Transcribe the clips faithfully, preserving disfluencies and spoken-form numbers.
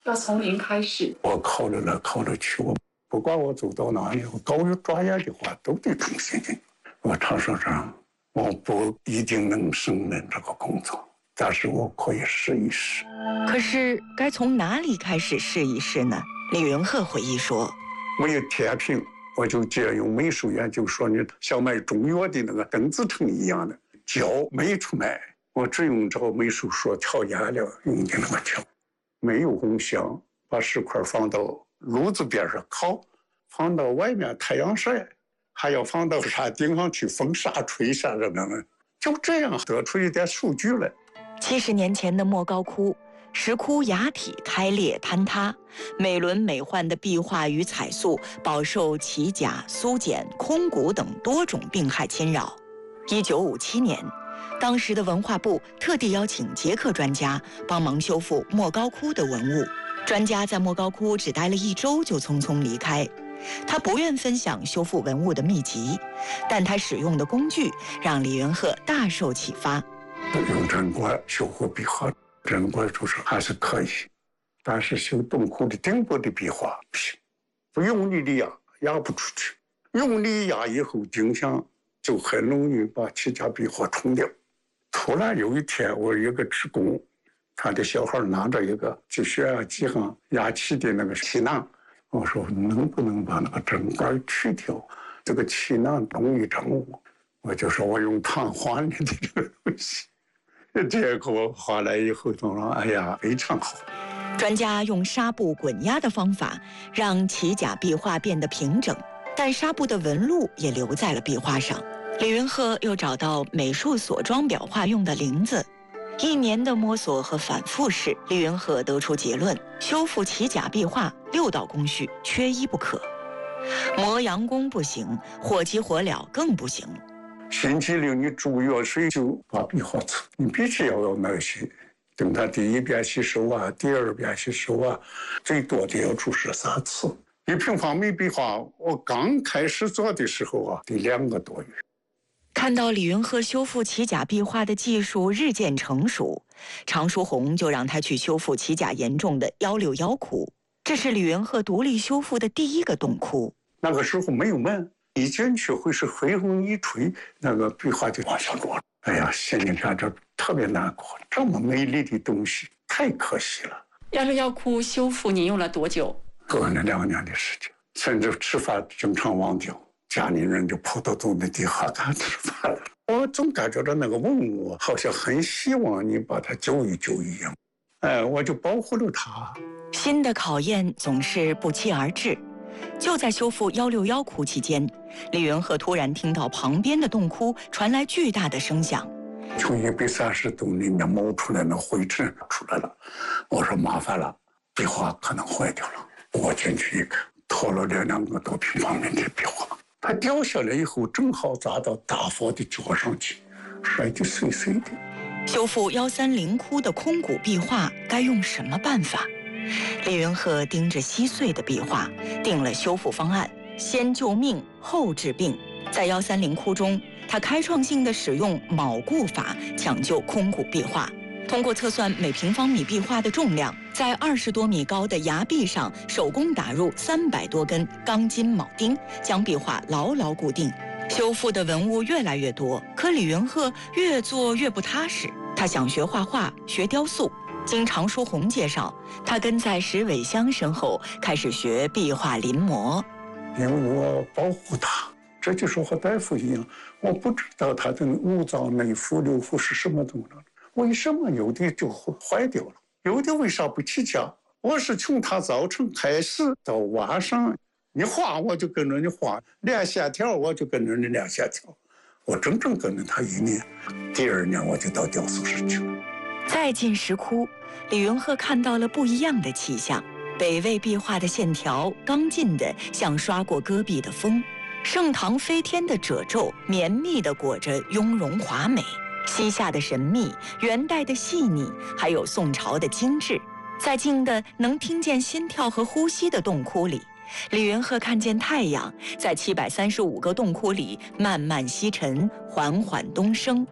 要从零开始。 我考了来考了去，我不管我走到哪里，我高于专业的话都得重新进。我常说这样，我不一定能胜任这个工作，但是我可以试一试。 可是该从哪里开始试一试呢？李云鹤回忆说：“ 没有天平，我就借用美术研究说，你像卖中药的那个灯子秤一样的胶没出来，我只用这个美术说调颜料用的那个胶，没有红香，把石块放到炉子边上烤，放到外面太阳晒，还要放到山顶上去风沙吹下着呢，就这样得出一点数据来。” 七十年前的莫高窟，石窟崖体开裂坍塌，美轮美奂的壁画与彩塑饱受奇甲、苏碱、空谷等多种病害侵扰。一九五七年，当时的文化部特地邀请捷克专家帮忙修复莫高窟的文物。专家在莫高窟只待了一周就匆匆离开。他不愿分享修复文物的秘籍，但他使用的工具让李云鹤大受启发。 用针管修复壁画，针管就是还是可以，但是修洞窟的顶部的壁画不行，不用力的压压不出去，用力压以后镜像就很容易把其他壁画冲掉。突然有一天，我有一个职工，他的小孩拿着一个去血压机上压气的那个气囊，我说能不能把那个针管去掉，这个气囊容易掌握，我就说我用碳换的这个东西。结果画来以后，他说：“哎呀，非常好。” 专家用纱布滚压的方法，让奇甲壁画变得平整，但纱布的纹路也留在了壁画上。李云鹤又找到美术所装裱画用的林子，一年的摸索和反复试，李云鹤得出结论：修复奇甲壁画六道工序缺一不可。磨洋工不行，火急火燎更不行。 星期六你煮药水就把壁画擦，你必须要有耐心，等它第一遍吸收啊，第二遍吸收啊，最多的要煮十三次。一平方米壁画，我刚开始做的时候啊，得两个多月。 看到李云鹤修复奇甲壁画的技术日渐成熟，常书鸿就让他去修复奇甲严重的幺六幺窟。这是李云鹤独立修复的第一个洞窟。 那个时候没有门，一进去会是飞风一吹，那个壁画就往下落了。哎呀，心里感着特别难过，这么美丽的东西太可惜了。 幺六幺窟修复你用了多久？ 过了两年的时间，甚至吃饭经常忘掉，家里人就跑到洞的底下看吃饭了。我总感觉到那个文物好像很希望你把它救一救一样，哎，我就保护了它。 新的考验总是不期而至。就在修复幺六幺窟期间，李云鹤突然听到旁边的洞窟传来巨大的声响， 从一百三十度里面冒出来那灰尘出来了。我说麻烦了，壁画可能坏掉了。我进去一看，拖了两两个多平方米的壁画，它掉下来以后正好砸到大佛的脚上去，摔得碎碎的。 修复幺三零窟的空谷壁画该用什么办法？李云鹤盯着稀碎的壁画，定了修复方案：先救命，后治病。在幺三零窟中，他开创性地使用铆固法抢救空谷壁画。通过测算每平方米壁画的重量，在二十多米高的崖壁上手工打入三百多根钢筋铆钉，将壁画牢牢固定。修复的文物越来越多，可李云鹤越做越不踏实。他想学画画，学雕塑。经常书鸿介绍，他跟在石伟香身后开始学壁画临摹。 因为我保护他，这就是和大夫一样，我不知道他的五脏内腑六腑是什么东西，为什么有的就坏掉了，有的为啥不起价？我是从他早晨开始到晚上，你画我就跟着你画，练线条我就跟着你练线条，我整整跟着他一年。第二年我就到雕塑室去了。 再进石窟，李云鹤看到了不一样的气象。北魏壁画的线条刚劲的像刷过戈壁的风，盛唐飞天的褶皱绵密地裹着雍容华美，西夏的神秘，元代的细腻，还有宋朝的精致。在静的能听见心跳和呼吸的洞窟里，李云鹤看见太阳在七百三十五个洞窟里慢慢西沉，缓缓东升。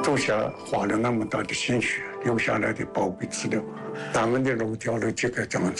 祖先花了那么大的心血留下来的宝贵资料，咱们的路掉了几个这样子。